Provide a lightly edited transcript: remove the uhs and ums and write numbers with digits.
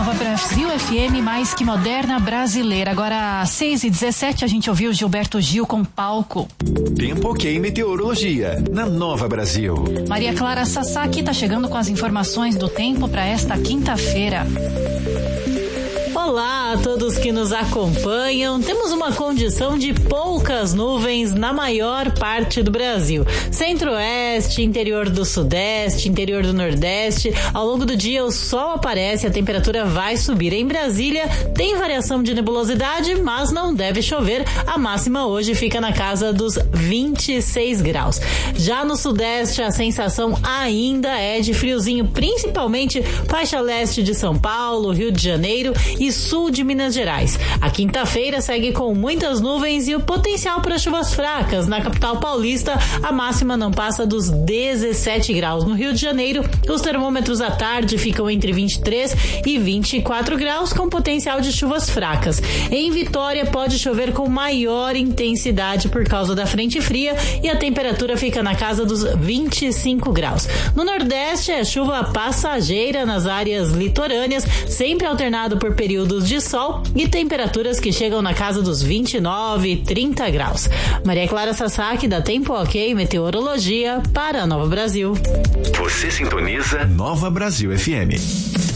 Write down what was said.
Nova Brasil FM, mais que moderna brasileira. Agora, 6h17, a gente ouviu Gilberto Gil com Palco. Tempo ok meteorologia, na Nova Brasil. Maria Clara Sasaki está chegando com as informações do tempo para esta quinta-feira. Olá a todos que nos acompanham. Temos uma condição de poucas nuvens na maior parte do Brasil. Centro-Oeste, interior do Sudeste, interior do Nordeste. Ao longo do dia o sol aparece, a temperatura vai subir. Em Brasília tem variação de nebulosidade, mas não deve chover. A máxima hoje fica na casa dos 26 graus. Já no Sudeste a sensação ainda é de friozinho, principalmente faixa leste de São Paulo, Rio de Janeiro e sul de Minas Gerais. A quinta-feira segue com muitas nuvens e o potencial para chuvas fracas. Na capital paulista, a máxima não passa dos 17 graus. No Rio de Janeiro, os termômetros à tarde ficam entre 23 e 24 graus, com potencial de chuvas fracas. Em Vitória, pode chover com maior intensidade por causa da frente fria e a temperatura fica na casa dos 25 graus. No Nordeste, é chuva passageira nas áreas litorâneas, sempre alternado por períodos de sol e temperaturas que chegam na casa dos 29 e 30 graus. Maria Clara Sasaki, da Tempo Ok Meteorologia para a Nova Brasil. Você sintoniza Nova Brasil FM.